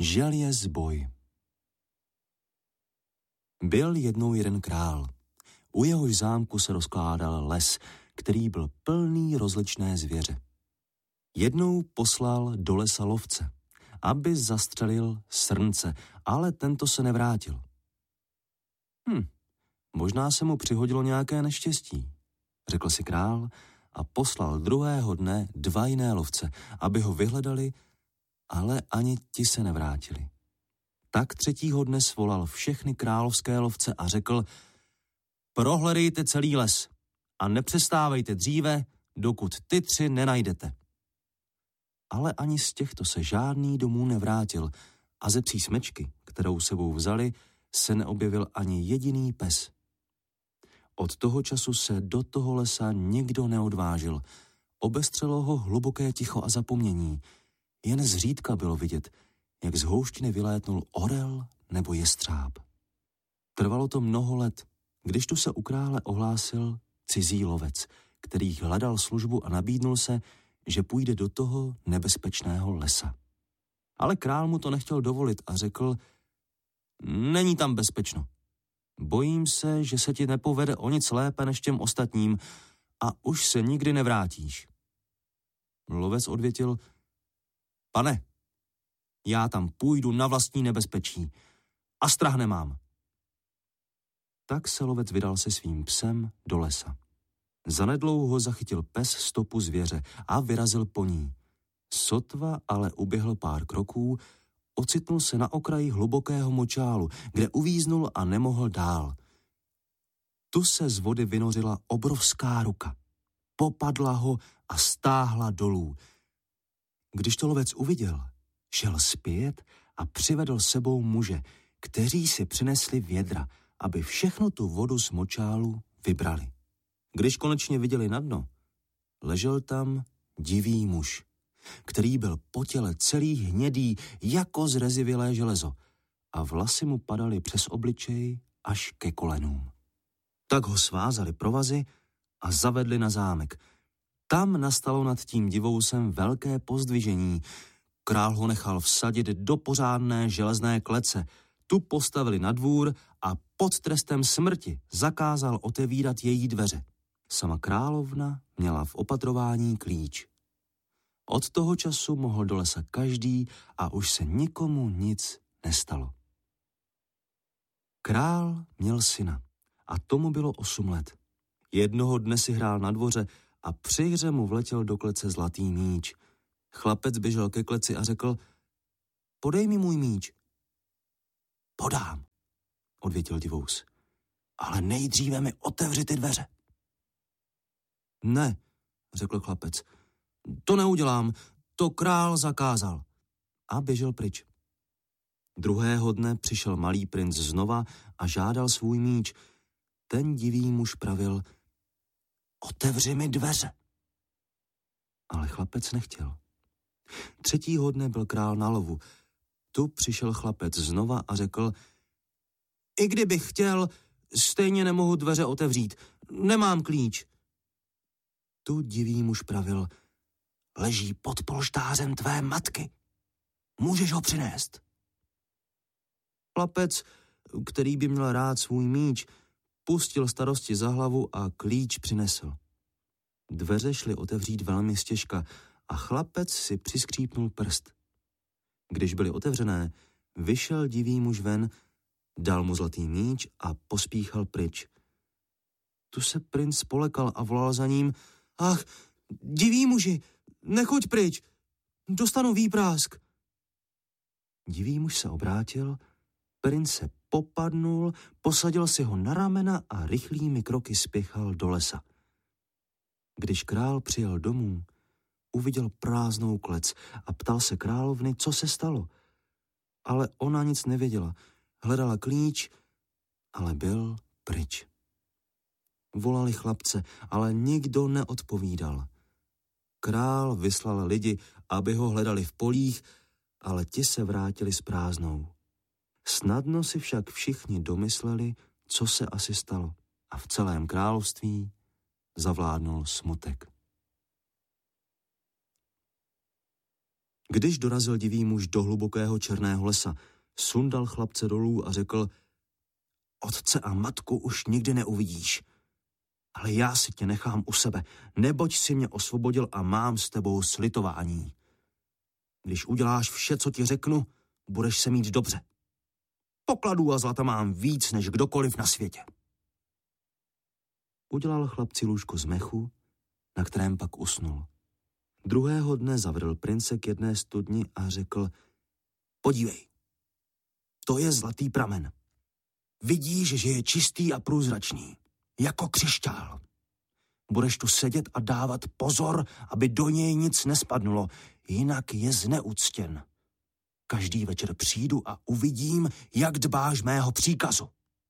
Želěz boj. Byl jednou jeden král. U jehož zámku se rozkládal les, který byl plný rozličné zvěře. Jednou poslal do lesa lovce, aby zastřelil srnce, ale tento se nevrátil. Možná se mu přihodilo nějaké neštěstí, řekl si král a poslal druhého dne 2 jiné lovce, aby ho vyhledali, ale ani ti se nevrátili. Tak 3. dne svolal všechny královské lovce a řekl: prohledejte celý les a nepřestávejte dříve, dokud ty 3 nenajdete. Ale ani z těchto se žádný domů nevrátil a ze psí smečky, kterou sebou vzali, se neobjevil ani jediný pes. Od toho času se do toho lesa nikdo neodvážil. Obestřelo ho hluboké ticho a zapomnění. Jen zřídka bylo vidět, jak z houštiny vylétnul orel nebo jestřáb. Trvalo to mnoho let, když tu se u krále ohlásil cizí lovec, který hledal službu a nabídnul se, že půjde do toho nebezpečného lesa. Ale král mu to nechtěl dovolit a řekl: není tam bezpečno. Bojím se, že se ti nepovede o nic lépe než těm ostatním a už se nikdy nevrátíš. Lovec odvětil: pane, já tam půjdu na vlastní nebezpečí a strach nemám. Tak se lovec vydal se svým psem do lesa. Zanedlouho zachytil pes stopu zvěře a vyrazil po ní. Sotva ale uběhl pár kroků, ocitnul se na okraji hlubokého močálu, kde uvíznul a nemohl dál. Tu se z vody vynořila obrovská ruka. Popadla ho a stáhla dolů. Když to lovec uviděl, šel zpět a přivedl sebou muže, kteří si přinesli vědra, aby všechnu tu vodu z močálu vybrali. Když konečně viděli na dno, ležel tam divý muž, který byl po těle celý hnědý jako zrezivělé železo a vlasy mu padaly přes obličej až ke kolenům. Tak ho svázali provazy a zavedli na zámek. Tam nastalo nad tím divousem velké pozdvižení. Král ho nechal vsadit do pořádné železné klece. Tu postavili na dvůr a pod trestem smrti zakázal otevírat její dveře. Sama královna měla v opatrování klíč. Od toho času mohl do lesa každý a už se nikomu nic nestalo. Král měl syna a tomu bylo 8 let. Jednoho dne si hrál na dvoře a při hře mu vletěl do klece zlatý míč. Chlapec běžel ke kleci a řekl: podej mi můj míč. Podám, odvětil divous, ale nejdříve mi otevři ty dveře. Ne, řekl chlapec, to neudělám, to král zakázal. A běžel pryč. Druhého dne přišel malý princ znova a žádal svůj míč. Ten divý muž pravil: otevři mi dveře. Ale chlapec nechtěl. 3. dne byl král na lovu. Tu přišel chlapec znova a řekl: i kdybych chtěl, stejně nemohu dveře otevřít. Nemám klíč. Tu divý muž pravil: leží pod polštářem tvé matky. Můžeš ho přinést. Chlapec, který by měl rád svůj míč, pustil starosti za hlavu a klíč přinesl. Dveře šly otevřít velmi stěžka a chlapec si přiskřípnul prst. Když byly otevřené, vyšel divý muž ven, dal mu zlatý míč a pospíchal pryč. Tu se princ polekal a volal za ním: ach, diví muži, nechoď pryč, dostanu výprásk. Divý muž se obrátil, princ se popadnul, posadil si ho na ramena a rychlými kroky spěchal do lesa. Když král přijel domů, uviděl prázdnou klec a ptal se královny, co se stalo. Ale ona nic nevěděla. Hledala klíč, ale byl pryč. Volali chlapce, ale nikdo neodpovídal. Král vyslal lidi, aby ho hledali v polích, ale ti se vrátili s prázdnou. Snadno si však všichni domysleli, co se asi stalo, a v celém království zavládnul smutek. Když dorazil divý muž do hlubokého černého lesa, sundal chlapce dolů a řekl: Otce a matku už nikdy neuvidíš, ale já si tě nechám u sebe, neboť si mě osvobodil a mám s tebou slitování. Když uděláš vše, co ti řeknu, budeš se mít dobře. Pokladů a zlata mám víc než kdokoliv na světě. Udělal chlapci lůžko z mechu, na kterém pak usnul. Druhého dne zavedl prince k jedné studni a řekl: Podívej, to je zlatý pramen. Vidíš, že je čistý a průzračný, jako křišťál. Budeš tu sedět a dávat pozor, aby do něj nic nespadnulo, jinak je zneuctěn. Každý večer přijdu a uvidím, jak dbáš mého příkazu.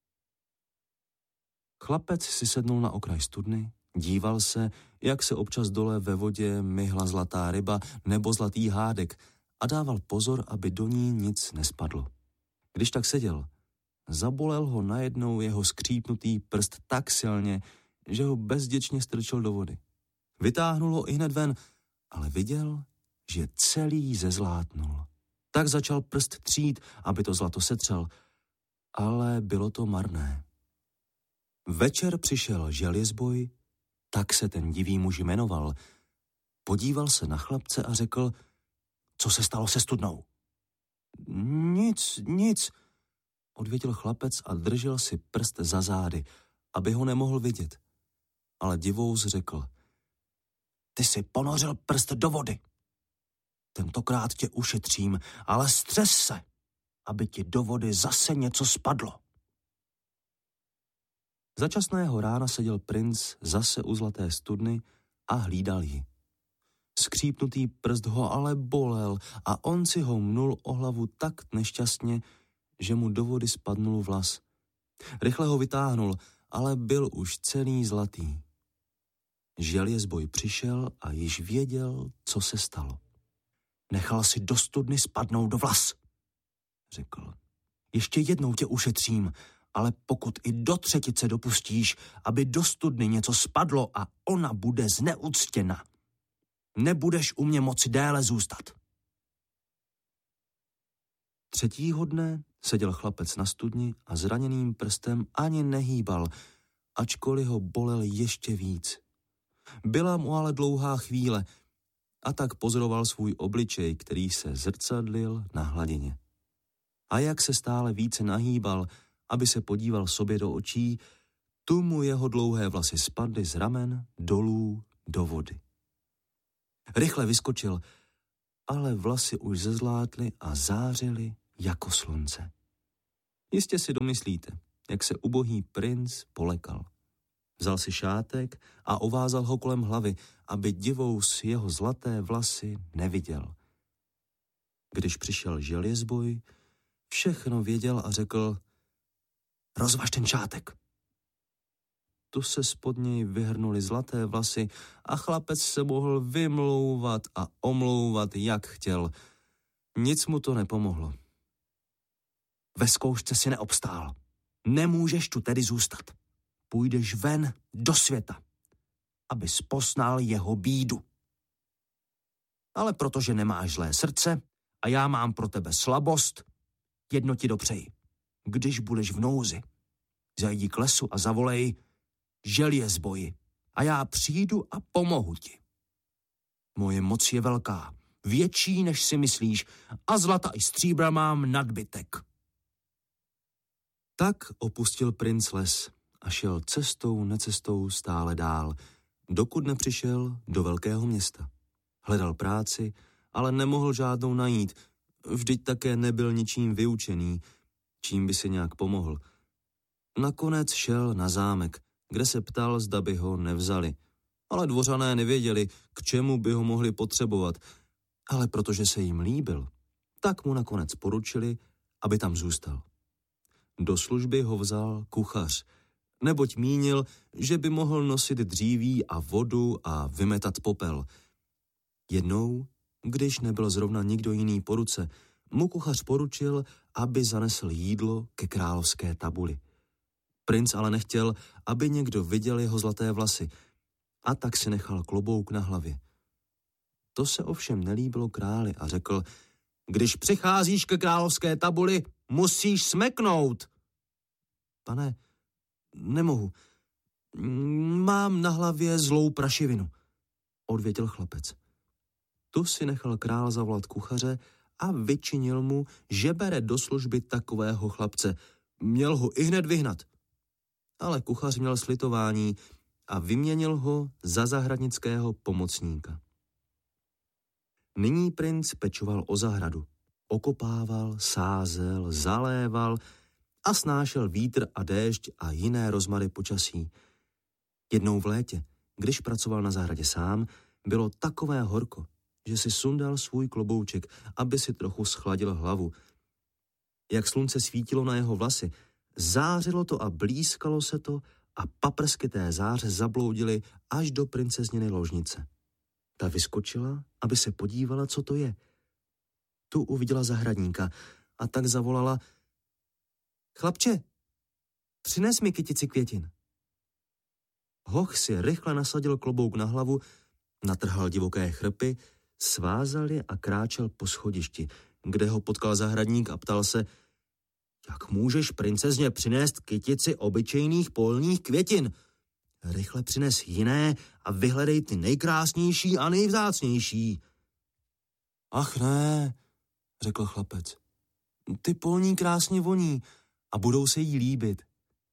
Chlapec si sednul na okraj studny, díval se, jak se občas dole ve vodě myhla zlatá ryba nebo zlatý hádek a dával pozor, aby do ní nic nespadlo. Když tak seděl, zabolel ho najednou jeho skřípnutý prst tak silně, že ho bezděčně strčil do vody. Vytáhnul ho ihned ven, ale viděl, že celý zezlátnul. Tak začal prst třít, aby to zlato setřel, ale bylo to marné. Večer přišel želězboj, tak se ten divý muž jmenoval. Podíval se na chlapce a řekl: Co se stalo se studnou? Nic, odvětil chlapec a držel si prst za zády, aby ho nemohl vidět. Ale divous řekl: Ty jsi ponořil prst do vody. Tentokrát tě ušetřím, ale střes se, aby ti do vody zase něco spadlo. Začasného rána seděl princ zase u zlaté studny a hlídal ji. Skřípnutý prst ho ale bolel a on si ho mnul o hlavu tak nešťastně, že mu do vody spadnul vlas. Rychle ho vytáhnul, ale byl už celý zlatý. Želězboj přišel a již věděl, co se stalo. Nechal si do studny spadnout do vlas, řekl. Ještě jednou tě ušetřím, ale pokud i do třetice dopustíš, aby do studny něco spadlo a ona bude zneuctěna, nebudeš u mě moci déle zůstat. Třetího dne seděl chlapec na studni a zraněným prstem ani nehýbal, ačkoliv ho bolel ještě víc. Byla mu ale dlouhá chvíle a tak pozoroval svůj obličej, který se zrcadlil na hladině. A jak se stále více nahýbal, aby se podíval sobě do očí, tu mu jeho dlouhé vlasy spadly z ramen dolů do vody. Rychle vyskočil, ale vlasy už zezlátly a zářily jako slunce. Jistě si domyslíte, jak se ubohý princ polekal. Vzal si šátek a ovázal ho kolem hlavy, aby divous jeho zlaté vlasy neviděl. Když přišel želězboj, všechno věděl a řekl: Rozvaž ten šátek. Tu se spod něj vyhrnuly zlaté vlasy a chlapec se mohl vymlouvat a omlouvat, jak chtěl. Nic mu to nepomohlo. Ve zkoušce si neobstál. Nemůžeš tu tedy zůstat. Půjdeš ven do světa, abys poznal jeho bídu. Ale protože nemáš zlé srdce a já mám pro tebe slabost, jedno ti dopřeji. Když budeš v nouzi, zajdi k lesu a zavolej: Želězboji, a já přijdu a pomohu ti. Moje moc je velká, větší, než si myslíš, a zlata i stříbra mám nadbytek. Tak opustil princ les a šel cestou necestou stále dál, dokud nepřišel do velkého města. Hledal práci, ale nemohl žádnou najít, vždyť také nebyl ničím vyučený, čím by si nějak pomohl. Nakonec šel na zámek, kde se ptal, zda by ho nevzali. Ale dvořané nevěděli, k čemu by ho mohli potřebovat, ale protože se jim líbil, tak mu nakonec poručili, aby tam zůstal. Do služby ho vzal kuchař, neboť mínil, že by mohl nosit dříví a vodu a vymetat popel. Jednou, když nebyl zrovna nikdo jiný po ruce, mu kuchař poručil, aby zanesl jídlo ke královské tabuli. Princ ale nechtěl, aby někdo viděl jeho zlaté vlasy, a tak si nechal klobouk na hlavě. To se ovšem nelíbilo králi a řekl: Když přicházíš ke královské tabuli, musíš smeknout. Pane, nemohu. Mám na hlavě zlou prašivinu, odvětil chlapec. Tu si nechal král zavolat kuchaře a vyčinil mu, že bere do služby takového chlapce. Měl ho ihned vyhnat. Ale kuchař měl slitování a vyměnil ho za zahradnického pomocníka. Nyní princ pečoval o zahradu. Okopával, sázel, zaléval a snášel vítr a déšť a jiné rozmary počasí. Jednou v létě, když pracoval na zahradě sám, bylo takové horko, že si sundal svůj klobouček, aby si trochu schladil hlavu. Jak slunce svítilo na jeho vlasy, zářilo to a blízkalo se to a paprsky té záře zabloudily až do princezněny ložnice. Ta vyskočila, aby se podívala, co to je. Tu uviděla zahradníka a tak zavolala: Chlapče, přines mi kytici květin. Hoch si rychle nasadil klobouk na hlavu, natrhal divoké chrpy, svázal je a kráčel po schodišti, kde ho potkal zahradník a ptal se: Jak můžeš princezně přinést kytici obyčejných polních květin? Rychle přines jiné a vyhledej ty nejkrásnější a nejvzácnější. Ach ne, řekl chlapec. Ty polní krásně voní a budou se jí líbit.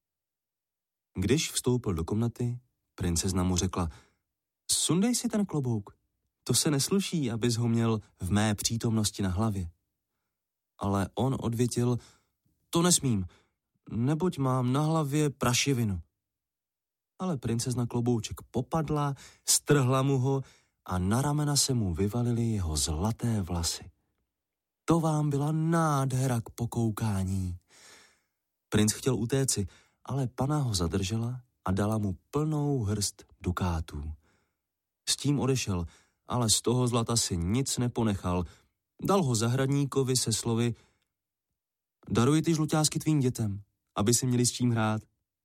Když vstoupil do komnaty, princezna mu řekla: Sundej si ten klobouk. To se nesluší, abys ho měl v mé přítomnosti na hlavě. Ale on odvětil: To nesmím, neboť mám na hlavě prašivinu. Ale princezna klobouček popadla, strhla mu ho a na ramena se mu vyvalily jeho zlaté vlasy. To vám byla nádhera k pokoukání. Princ chtěl utéci, ale pana ho zadržela a dala mu plnou hrst dukátů. S tím odešel, ale z toho zlata si nic neponechal. Dal ho zahradníkovi se slovy: Daruji ty žluťásky tvým dětem, aby si měli s čím hrát.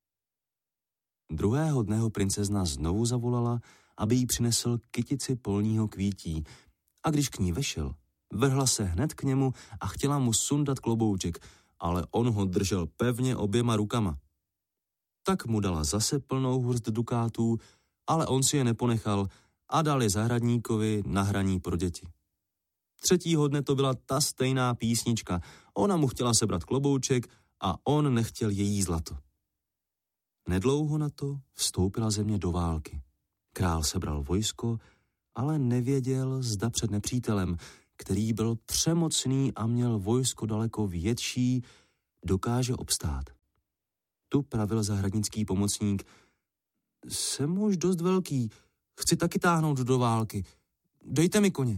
Druhého dne ho princezna znovu zavolala, aby jí přinesl kytici polního kvítí, a když k ní vešel, vrhla se hned k němu a chtěla mu sundat klobouček, ale on ho držel pevně oběma rukama. Tak mu dala zase plnou hrst dukátů, ale on si je neponechal a dal je zahradníkovi na hraní pro děti. Třetího dne to byla ta stejná písnička. Ona mu chtěla sebrat klobouček a on nechtěl její zlato. Nedlouho na to vstoupila země do války. Král sebral vojsko, ale nevěděl, zda před nepřítelem, který byl přemocný a měl vojsko daleko větší, dokáže obstát. Tu pravil zahradnický pomocník: Jsem už dost velký, chci taky táhnout do války. Dejte mi koně.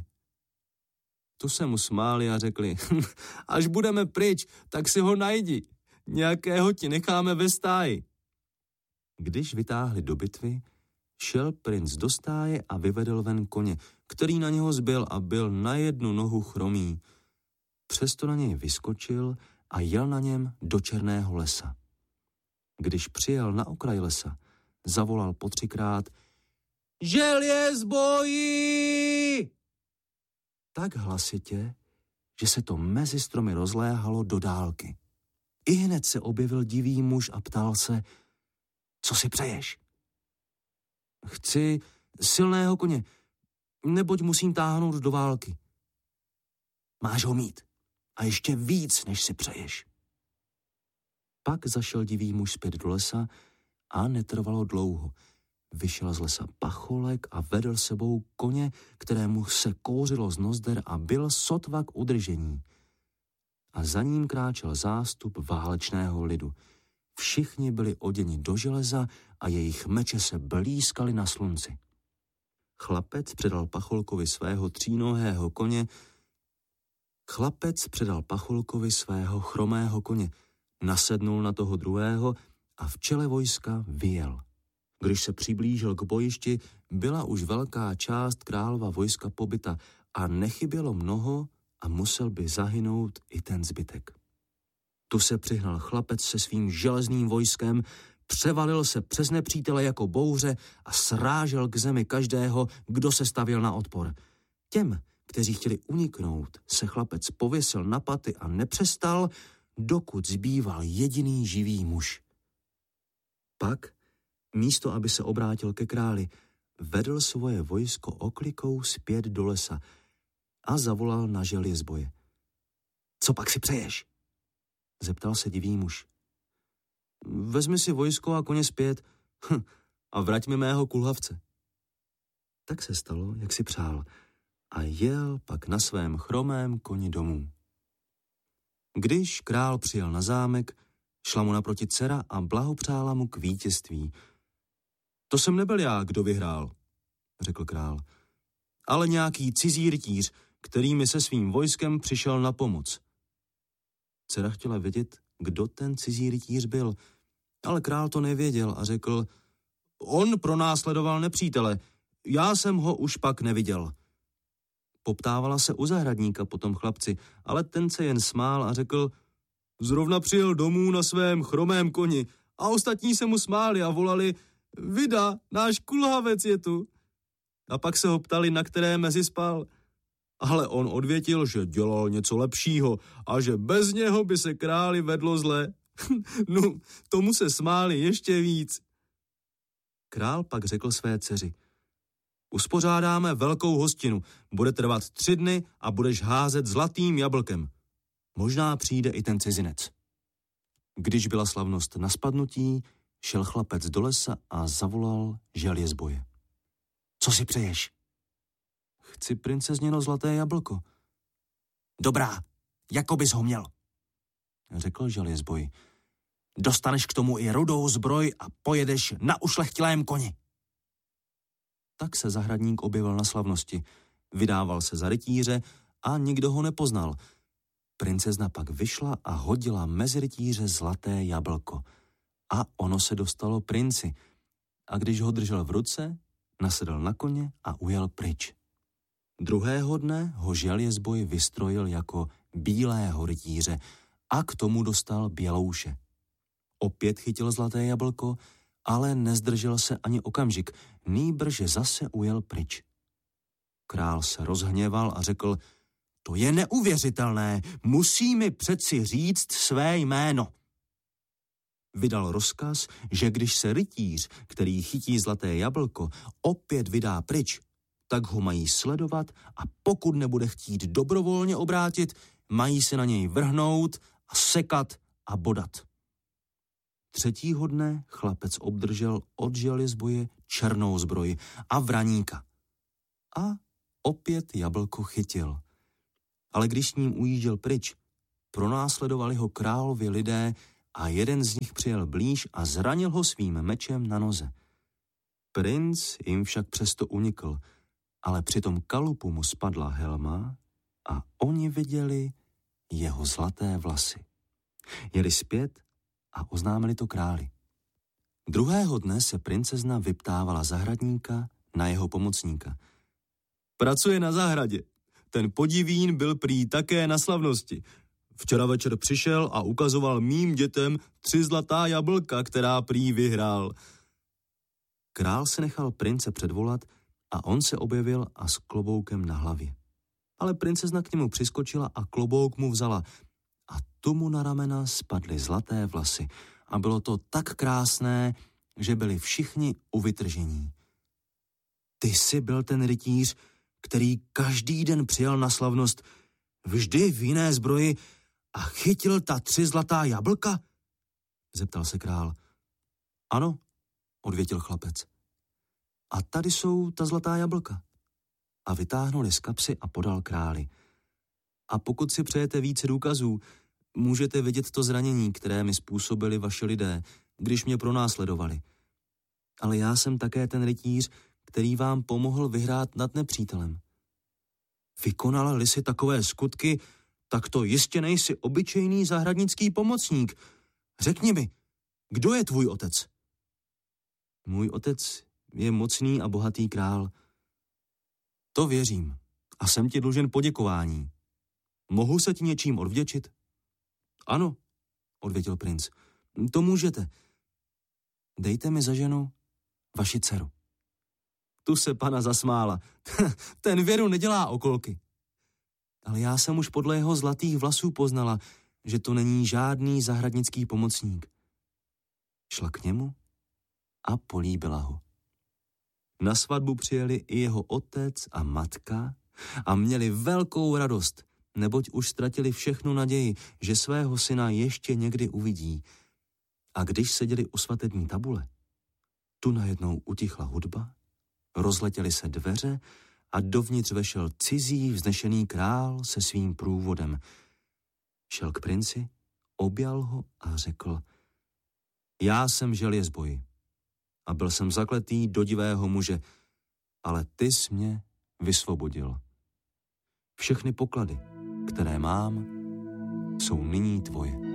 Tu se mu smáli a řekli: Až budeme pryč, tak si ho najdi. Nějakého ti necháme ve stáji. Když vytáhli do bitvy, šel princ do stáje a vyvedl ven koně, který na něho zbyl a byl na jednu nohu chromý. Přesto na něj vyskočil a jel na něm do černého lesa. Když přijel na okraj lesa, zavolal po 3krát: Želěz boji! Tak hlasitě, že se to mezi stromy rozléhalo do dálky. Ihned se objevil divý muž a ptal se: Co si přeješ? Chci silného koně, neboť musím táhnout do války. Máš ho mít a ještě víc, než si přeješ. Pak zašel divý muž zpět do lesa a netrvalo dlouho. Vyšel z lesa pacholek a vedl sebou koně, kterému se kouřilo z nozder a byl sotva k udržení. A za ním kráčel zástup válečného lidu. Všichni byli oděni do železa a jejich meče se blýskaly na slunci. Chlapec předal pacholkovi svého třínohého koně. Chlapec předal pacholkovi svého chromého koně, nasednul na toho druhého a v čele vojska vyjel. Když se přiblížil k bojišti, byla už velká část králova vojska pobyta a nechybělo mnoho a musel by zahynout i ten zbytek. Tu se přihnal chlapec se svým železným vojskem, převalil se přes nepřítele jako bouře a srážel k zemi každého, kdo se stavěl na odpor. Těm, kteří chtěli uniknout, se chlapec pověsil na paty a nepřestal, dokud zbýval jediný živý muž. Pak, místo aby se obrátil ke králi, vedl svoje vojsko oklikou zpět do lesa a zavolal na želězboje. Co pak si přeješ? Zeptal se divý muž. Vezmi si vojsko a koně zpět a vrať mi mého kulhavce. Tak se stalo, jak si přál, a jel pak na svém chromém koni domů. Když král přijel na zámek, šla mu naproti dcera a blahopřála mu k vítězství. To jsem nebyl já, kdo vyhrál, řekl král, ale nějaký cizí rytíř, který mi se svým vojskem přišel na pomoc. Dcera chtěla vědět, kdo ten cizí rytíř byl, ale král to nevěděl a řekl, on pronásledoval nepřítele, já jsem ho už pak neviděl. Poptávala se u zahradníka po tom chlapci, ale ten se jen smál a řekl, zrovna přijel domů na svém chromém koni a ostatní se mu smáli a volali, vida, náš kulhavec je tu. A pak se ho ptali, na které mezi spal. Ale on odvětil, že dělal něco lepšího a že bez něho by se králi vedlo zle. No, tomu se smáli ještě víc. Král pak řekl své dceři, uspořádáme velkou hostinu, bude trvat 3 dny a budeš házet zlatým jablkem. Možná přijde i ten cizinec. Když byla slavnost na spadnutí, šel chlapec do lesa a zavolal želězboje. Co si přeješ? Chci princezněno zlaté jablko. Dobrá, jako bys ho měl, řekl želězboj. Dostaneš k tomu i rudou zbroj a pojedeš na ušlechtilém koni. Tak se zahradník objevil na slavnosti. Vydával se za rytíře a nikdo ho nepoznal. Princezna pak vyšla a hodila mezi rytíře zlaté jablko. A ono se dostalo princi. A když ho držel v ruce, nasedl na koně a ujel pryč. Druhého dne ho želězboj vystrojil jako bílého rytíře a k tomu dostal bělouše. Opět chytil zlaté jablko, ale nezdržel se ani okamžik, nýbrž zase ujel pryč. Král se rozhněval a řekl, to je neuvěřitelné, musí mi přeci říct své jméno. Vydal rozkaz, že když se rytíř, který chytí zlaté jablko, opět vydá pryč, tak ho mají sledovat a pokud nebude chtít dobrovolně obrátit, mají se na něj vrhnout a sekat a bodat. Třetího dne chlapec obdržel od želězboje černou zbroj a vraníka. A opět jablko chytil. Ale když s ním ujížděl pryč, pronásledovali ho královi lidé a jeden z nich přijel blíž a zranil ho svým mečem na noze. Princ jim však přesto unikl, ale při tom kalupu mu spadla helma a oni viděli jeho zlaté vlasy. Jeli zpět a oznámili to králi. Druhého dne se princezna vyptávala zahradníka na jeho pomocníka. Pracuje na zahradě. Ten podivín byl prý také na slavnosti. Včera večer přišel a ukazoval mým dětem 3 zlatá jablka, která prý vyhrál. Král se nechal prince předvolat a on se objevil a s kloboukem na hlavě. Ale princezna k němu přiskočila a klobouk mu vzala a tomu na ramena spadly zlaté vlasy a bylo to tak krásné, že byli všichni u vytržení. Ty jsi byl ten rytíř, který každý den přijel na slavnost, vždy v jiné zbroji a chytil ta 3 zlatá jablka? Zeptal se král. Ano, odvětil chlapec. A tady jsou ta zlatá jablka. A vytáhnul je z kapsy a podal králi. A pokud si přejete více důkazů, můžete vidět to zranění, které mi způsobili vaši lidé, když mě pronásledovali. Ale já jsem také ten rytíř, který vám pomohl vyhrát nad nepřítelem. Vykonal-li si takové skutky, tak to jistě nejsi obyčejný zahradnický pomocník. Řekni mi, kdo je tvůj otec? Můj otec je mocný a bohatý král. To věřím a jsem ti dlužen poděkování. Mohu se ti něčím odvděčit? Ano, odvětil princ. To můžete. Dejte mi za ženu vaši dceru. Tu se pana zasmála. Ten Věru nedělá okolky. Ale já jsem už podle jeho zlatých vlasů poznala, že to není žádný zahradnický pomocník. Šla k němu a políbila ho. Na svatbu přijeli i jeho otec a matka a měli velkou radost, neboť už ztratili všechnu naději, že svého syna ještě někdy uvidí. A když seděli u svatební tabule, tu najednou utichla hudba, rozletěly se dveře a dovnitř vešel cizí vznešený král se svým průvodem. Šel k princi, objal ho a řekl: Já jsem želězboj a byl jsem zakletý do divého muže, ale ty jsi mě vysvobodil. Všechny poklady, které mám, jsou nyní tvoje.